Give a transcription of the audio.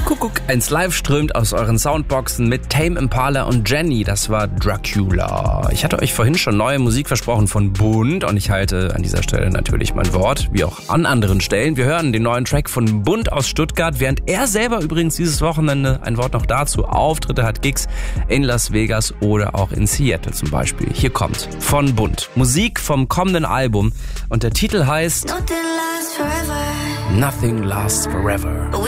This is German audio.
Kuckuck, eins live strömt aus euren Soundboxen mit Tame Impala und Jenny. Das war Dracula. Ich hatte euch vorhin schon neue Musik versprochen von Bunt und ich halte an dieser Stelle natürlich mein Wort, wie auch an anderen Stellen. Wir hören den neuen Track von Bunt aus Stuttgart, während er selber übrigens dieses Wochenende, ein Wort noch dazu, Auftritte hat, Gigs in Las Vegas oder auch in Seattle zum Beispiel. Hier kommt von Bunt Musik vom kommenden Album und der Titel heißt Nothing Lasts Forever.